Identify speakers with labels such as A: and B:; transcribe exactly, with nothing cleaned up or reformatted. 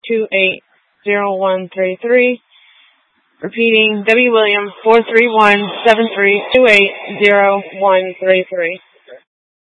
A: two eight zero one three three. Repeating, W. Williams, four three one, seven three two eight zero one three three.